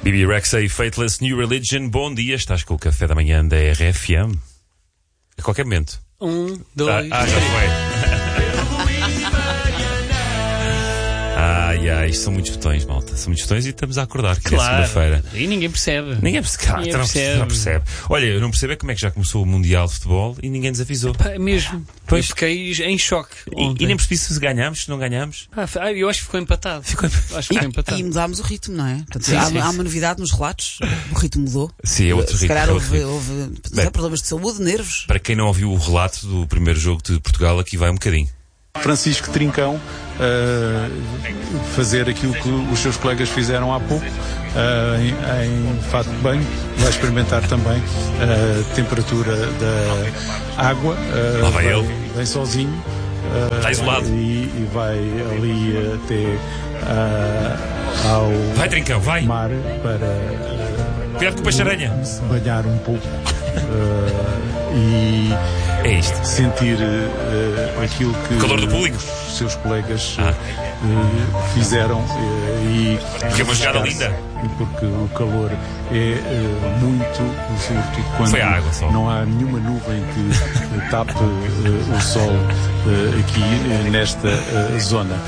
Bibi Rexha e Faithless New Religion. Bom dia, estás com o café da manhã da RFM. A qualquer momento. 1, 2, já foi. Ai, isto são muitos botões, malta. São muitos botões e estamos a acordar, que claro, é segunda-feira. E ninguém percebe. Ninguém percebe. Olha, eu não percebo é como é que já começou o Mundial de Futebol e ninguém nos avisou. Mesmo. Pois. Eu fiquei em choque. E nem percebi se ganhámos, se não ganhámos. Eu acho que ficou empatado. E mudámos o ritmo, não é? Portanto, há uma novidade nos relatos. O ritmo mudou. Sim, é outro ritmo. Se calhar houve problemas de saúde, nervos. Para quem não ouviu o relato do primeiro jogo de Portugal, aqui vai um bocadinho. Francisco Trincão fazer aquilo que os seus colegas fizeram há pouco, em fato de banho. Vai experimentar também a temperatura da água. Lá vai ele. Vem sozinho. Está isolado. E vai ali até ao vai, Trincão, vai. mar para cuidado com o peixe-aranha. Se banhar um pouco e é isto. Sentir aquilo que o calor do público. Os seus colegas fizeram porque é uma jogada linda. Porque o calor é muito, sobretudo quando foi a água, só. Não há nenhuma nuvem que tape o sol aqui nesta zona.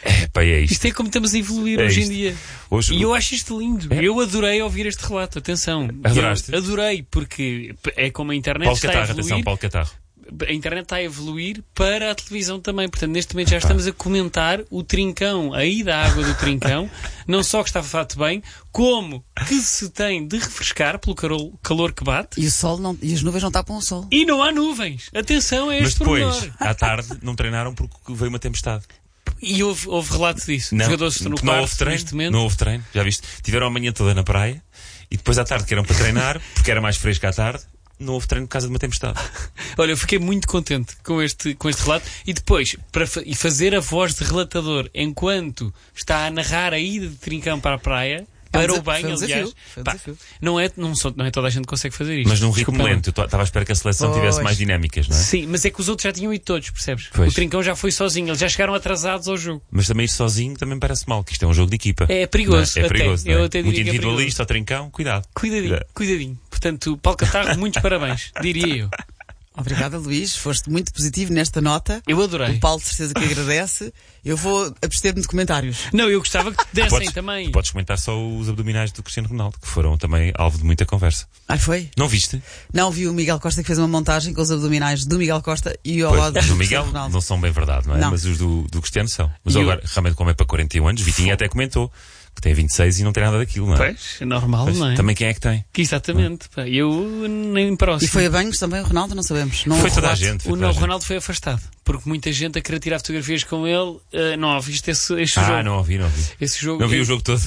É isto. Isto é como estamos a evoluir hoje em dia. E eu acho isto lindo. Eu adorei ouvir este relato. Atenção. Adoraste? Adorei, porque é como a internet Paulo está Catarro, a evoluir. atenção, Paulo Catarro. A internet está a evoluir para a televisão também. Portanto, neste momento já estamos a comentar o trincão, a ida à água do trincão. Não só que está feito bem, como que se tem de refrescar pelo calor que bate. E o sol e as nuvens não tapam o sol. E não há nuvens. Atenção a este pormenor. Mas depois, à tarde, não treinaram porque veio uma tempestade. E houve relatos disso. Não, os jogadores estão no quarto, não houve treino, neste momento. Não houve treino, já viste? Tiveram a manhã toda na praia e depois à tarde que eram para treinar, porque era mais fresco à tarde, não houve treino por causa de uma tempestade. Olha, eu fiquei muito contente com este relato. E depois, e fazer a voz de relatador enquanto está a narrar a ida de Trincão para a praia, para o banho, aliás. Não é toda a gente que consegue fazer isto. Mas num ritmo lento. Eu estava à espera que a seleção tivesse mais dinâmicas, não é? Sim, mas é que os outros já tinham ido todos, percebes? Pois. O Trincão já foi sozinho, eles já chegaram atrasados ao jogo. Mas também ir sozinho também parece mal, que isto é um jogo de equipa. É perigoso. É perigoso. Eu até diria muito que individualista, ao Trincão, cuidado. Cuidadinho. Portanto, Paulo Catarro, muitos parabéns, diria eu. Obrigada, Luís. Foste muito positivo nesta nota. Eu adorei. O Paulo, de certeza que agradece. Eu vou abster-me de comentários. Não, eu gostava que dessem também. Podes comentar só os abdominais do Cristiano Ronaldo, que foram também alvo de muita conversa. Foi? Não viste? Não, vi o Miguel Costa que fez uma montagem com os abdominais do Miguel Costa e ao lado do Miguel Ronaldo. Não são bem verdade, não é? Não. Mas os do Cristiano são. Mas agora, realmente, como é para 41 anos, Vitinha até comentou que tem 26 e não tem nada daquilo, não é? Pois, é normal, pois, não é? Também quem é que tem? Exatamente. Eu nem próximo. E foi a banhos também o Ronaldo? Não sabemos. Não foi toda a gente. O Ronaldo foi afastado. Porque muita gente a querer tirar fotografias com ele. Não ouviste esse jogo? Não ouvi. Esse jogo, não vi o jogo todo.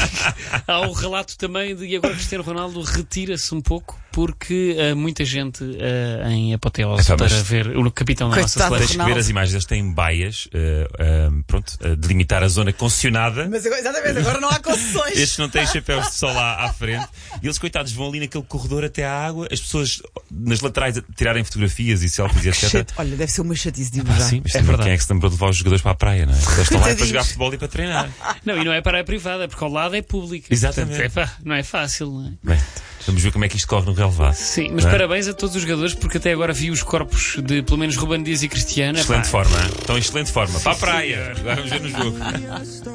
Há o relato também de agora Cristiano Ronaldo retira-se um pouco porque muita gente em apoteose para ver o capitão da nossa seleção. Tens que ver as imagens, eles têm baias de limitar a zona concessionada. Mas exatamente, agora não há concessões. Estes não têm chapéus de sol lá à frente. E eles, coitados, vão ali naquele corredor até à água, as pessoas nas laterais a tirarem fotografias e selfies, etc. Olha, deve ser uma chatice de sim, mas verdade. Quem é que se lembrou de levar os jogadores para a praia, não é? Eles estão lá para jogar futebol e para treinar. Não, e não é para a privada, porque ao lado é pública. Exatamente. Portanto, não é fácil, não é? Bem, vamos ver como é que isto corre no relevado. Sim, mas parabéns a todos os jogadores, porque até agora vi os corpos de pelo menos Ruben Dias e Cristiano. Excelente forma, hein? Estão em excelente forma. Para a praia. Agora vamos ver no jogo.